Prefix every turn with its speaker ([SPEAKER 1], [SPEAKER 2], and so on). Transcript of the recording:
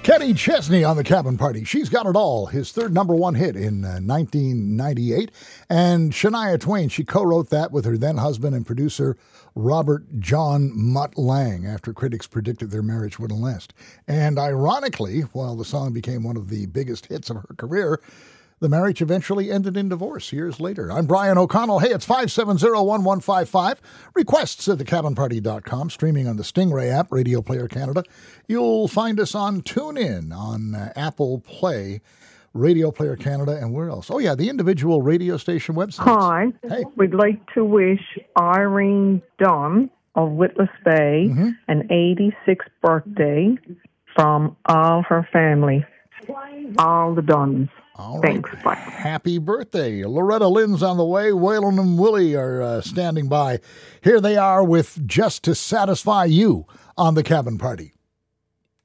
[SPEAKER 1] Kenny Chesney on the Cabin Party. She's Got It All, his third number one hit in 1998. And Shania Twain, she co-wrote that with her then husband and producer, Robert John Mutt Lang, after critics predicted their marriage wouldn't last. And ironically, while the song became one of the biggest hits of her career, the marriage eventually ended in divorce years later. I'm Brian O'Connell. Hey, it's 570-1155. Requests at thecabinparty.com, streaming on the Stingray app, Radio Player Canada. You'll find us on TuneIn, on Apple Play, Radio Player Canada, and where else? Oh, yeah, the individual radio station websites.
[SPEAKER 2] Hi.
[SPEAKER 1] Hey.
[SPEAKER 2] We'd like to wish Irene Dunn of Witless Bay an 86th birthday from all her family, all the Dunns.
[SPEAKER 1] All right.
[SPEAKER 2] Thanks. Bye.
[SPEAKER 1] Happy birthday. Loretta Lynn's on the way. Waylon and Willie are standing by. Here they are with Just to Satisfy You on the Cabin Party.